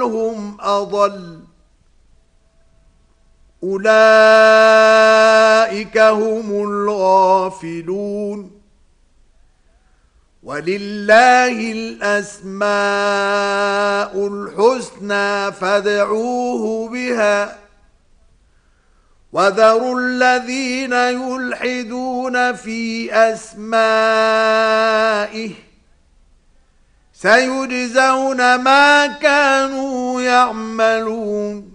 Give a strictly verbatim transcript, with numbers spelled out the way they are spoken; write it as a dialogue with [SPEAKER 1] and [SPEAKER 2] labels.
[SPEAKER 1] بل هم أضل أولئك هم الغافلون ولله الأسماء الحسنى فادعوه بها وذروا الذين يلحدون في أسمائه سيجزون ما كانوا يعملون